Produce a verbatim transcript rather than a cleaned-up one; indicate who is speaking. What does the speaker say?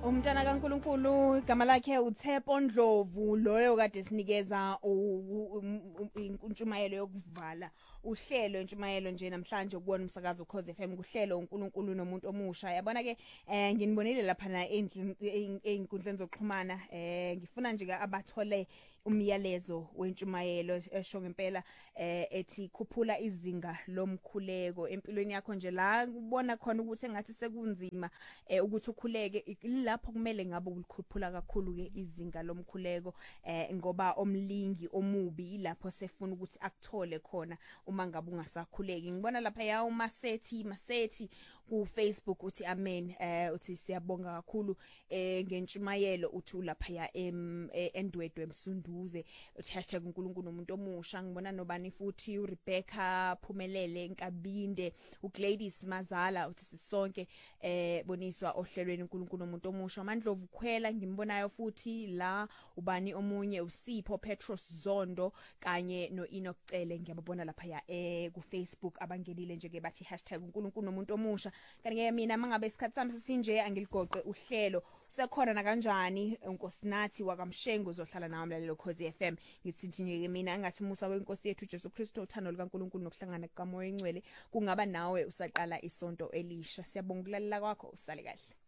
Speaker 1: Umntana kaNkulunkulu igama lakhe uThepo Ndlovu loyo kade sinikeza intshumayelo yokuvala uhlelo intshumayelo nje namhlanje ukubona umsakazo ukhoze F M kuhlelo uNkulunkulu nomuntu omusha yabona ke eh nginibonile lapha na einkundleni zokuxhumana eh ngifuna nje abathole umyalezo wentshumayelo esho ngempela eh ethi khuphula izinga lomkhuleko empilweni yakho nje la ubona khona ukuthi engathi sekunzima ukuthi ukhuleke lapho kumele ngabe ulikhuphula kakhulu ke izinga lomkhuleko eh ngoba omlingi omubi lapho sefuna ukuthi akuthole khona uma ngabe ungasakhuleki ngibona lapha ya uMasethi Masethi ku Facebook uthi amen eh uthi siyabonga kakhulu eh ngentshumayelo uthi lapha ya endwedwe emsunduze uthi uNkulunkulu nomuntu omusha ngibona nobani futhi uRebecca Phumelele Nkabinde uGladys Mazala uthi sisonke eh boniswa ohlelweni uNkulunkulu nomuntu omusha uMandlovu Khwela ngimbonayo futhi la ubani omunye uSipho Petros Zondo kanye noEnoch Cele ngiyabona lapha ya eh ku Facebook abangenile nje ke bathi uNkulunkulu nomuntu omusha kanti ke mina mangabe isikhathi sami sisinje angiligoqe uhlelo usekhona na kanjani uNkosinathi wakamshengo uzohlala nawe mlalelo Khosi F M ngithi nje ke mina ngathi umusa wenkosi yethu Jesu Kristu uthando likaNkulunkulu nokuhlangana kukamoya engcwele kungaba nawe usaqala isonto elisha siyabonga ukulalela kwakho usale kahle.